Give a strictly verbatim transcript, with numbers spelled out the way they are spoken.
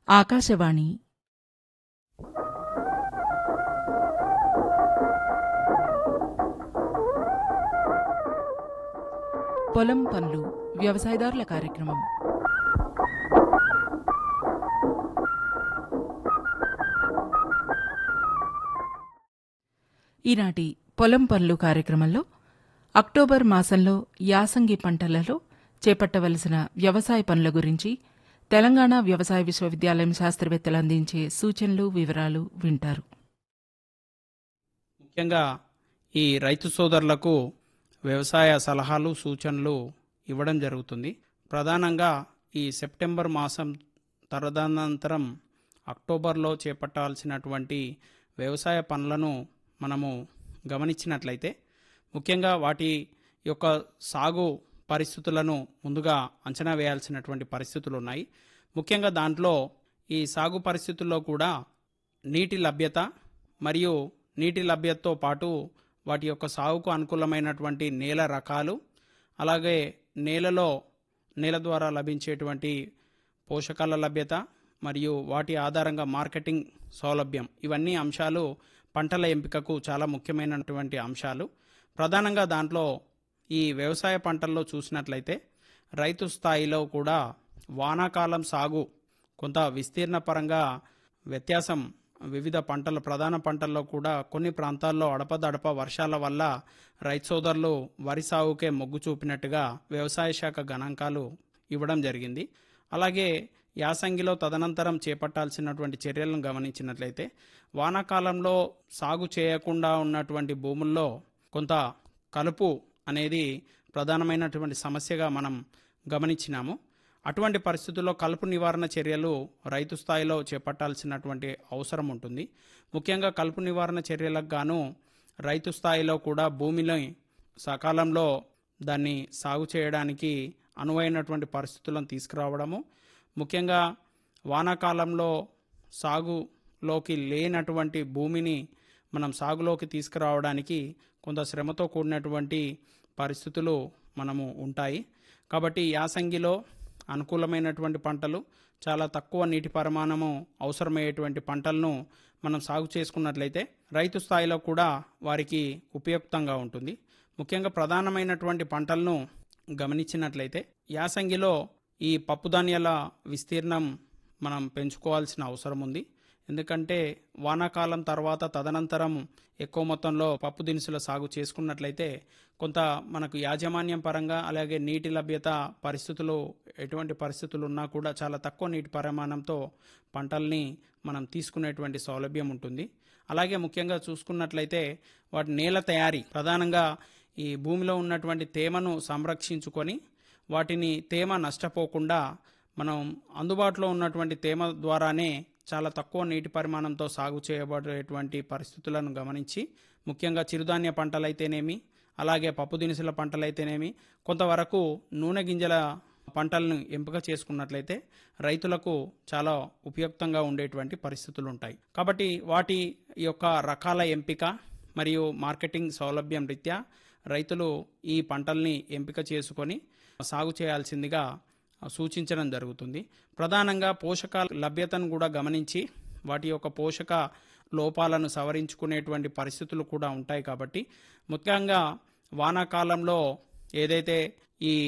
ఆకాశవాణి పొలం పనులు వ్యవసాయదారుల కార్యక్రమం. ఈనాటి పొలం పనులు కార్యక్రమంలో అక్టోబర్ మాసంలో యాసంగి పంటలలో చేపట్టవలసిన వ్యవసాయ పనుల గురించి తెలంగాణ వ్యవసాయ విశ్వవిద్యాలయం శాస్త్రవేత్తలు అందించే సూచనలు వివరాలు వింటారు. ముఖ్యంగా ఈ రైతు సోదరులకు వ్యవసాయ సలహాలు సూచనలు ఇవ్వడం జరుగుతుంది. ప్రధానంగా ఈ సెప్టెంబర్ మాసం తదనంతరం అక్టోబర్లో చేపట్టాల్సినటువంటి వ్యవసాయ పనులను మనము గమనించినట్లయితే ముఖ్యంగా వాటి యొక్క సాగు పరిస్థితులను ముందుగా అంచనా వేయాల్సినటువంటి పరిస్థితులు ఉన్నాయి. ముఖ్యంగా దాంట్లో ఈ సాగు పరిస్థితుల్లో కూడా నీటి లభ్యత మరియు నీటి లభ్యతతో పాటు వాటి యొక్క సాగుకు అనుకూలమైనటువంటి నేల రకాలు, అలాగే నేలలో నేల ద్వారా లభించేటువంటి పోషకాల లభ్యత మరియు వాటి ఆధారంగా మార్కెటింగ్ సౌలభ్యం, ఇవన్నీ అంశాలు పంటల ఎంపికకు చాలా ముఖ్యమైనటువంటి అంశాలు. ప్రధానంగా దాంట్లో ఈ వ్యవసాయ పంటల్లో చూసినట్లయితే రైతు స్థాయిలో కూడా వానాకాలం సాగు కొంత విస్తీర్ణ పరంగా వ్యత్యాసం వివిధ పంటల ప్రధాన పంటల్లో కూడా కొన్ని ప్రాంతాల్లో అడపదడప వర్షాల వల్ల రైతు సోదరులు వరి సాగుకే మొగ్గు చూపినట్టుగా వ్యవసాయ శాఖ గణాంకాలు ఇవ్వడం జరిగింది. అలాగే యాసంగిలో తదనంతరం చేపట్టాల్సినటువంటి చర్యలను గమనించినట్లయితే వానాకాలంలో సాగు చేయకుండా ఉన్నటువంటి భూముల్లో కొంత కలుపు అనేది ప్రధానమైనటువంటి సమస్యగా మనం గమనించినాము. అటువంటి పరిస్థితుల్లో కలుపు నివారణ చర్యలు రైతు స్థాయిలో చేపట్టాల్సినటువంటి అవసరం ఉంటుంది. ముఖ్యంగా కలుపు నివారణ చర్యలకు గాను రైతు స్థాయిలో కూడా భూమిని సకాలంలో దాన్ని సాగు చేయడానికి అనువైనటువంటి పరిస్థితులను తీసుకురావడము, ముఖ్యంగా వానాకాలంలో సాగులోకి లేనటువంటి భూమిని మనం సాగులోకి తీసుకురావడానికి కొంత శ్రమతో కూడినటువంటి పరిస్థితులు మనము ఉంటాయి. కాబట్టి యాసంగిలో అనుకూలమైనటువంటి పంటలు, చాలా తక్కువ నీటి పరిమాణము అవసరమయ్యేటువంటి పంటలను మనం సాగు చేసుకున్నట్లయితే రైతు స్థాయిలో కూడా వారికి ఉపయుక్తంగా ఉంటుంది. ముఖ్యంగా ప్రధానమైనటువంటి పంటలను గమనించినట్లయితే యాసంగిలో ఈ పప్పుధాన్యాల విస్తీర్ణం మనం పెంచుకోవాల్సిన అవసరం ఉంది. ఎందుకంటే వానాకాలం తర్వాత తదనంతరం ఎక్కువ మొత్తంలో పప్పు దినుసుల సాగు చేసుకున్నట్లయితే కొంత మనకు యాజమాన్యం పరంగా అలాగే నీటి లభ్యత పరిస్థితులు ఎటువంటి పరిస్థితులు ఉన్నా కూడా చాలా తక్కువ నీటి పరిమాణంతో పంటల్ని మనం తీసుకునేటువంటి సౌలభ్యం ఉంటుంది. అలాగే ముఖ్యంగా చూసుకున్నట్లయితే వాటి నేల తయారీ ప్రధానంగా ఈ భూమిలో ఉన్నటువంటి తేమను సంరక్షించుకొని వాటిని తేమ నష్టపోకుండా మనం అందుబాటులో ఉన్నటువంటి తేమ ద్వారానే చాలా తక్కువ నీటి పరిమాణంతో సాగు చేయబడేటువంటి పరిస్థితులను గమనించి ముఖ్యంగా చిరుధాన్య పంటలైతేనేమి అలాగే పప్పు దినుసుల పంటలైతేనేమి కొంతవరకు నూనె గింజల పంటలను ఎంపిక చేసుకున్నట్లయితే రైతులకు చాలా ఉపయుక్తంగా ఉండేటువంటి పరిస్థితులు ఉంటాయి. కాబట్టి వాటి యొక్క రకాల ఎంపిక మరియు మార్కెటింగ్ సౌలభ్యం రీత్యా రైతులు ఈ పంటల్ని ఎంపిక చేసుకొని సాగు చేయాల్సిందిగా సూచించడం జరుగుతుంది. ప్రధానంగా పోషకాల లభ్యతను కూడా గమనించి వాటి యొక్క పోషక లోపాలను సవరించుకునేటువంటి పరిస్థితులు కూడా ఉంటాయి. కాబట్టి ముఖ్యంగా వానాకాలంలో ఏదైతే ఈ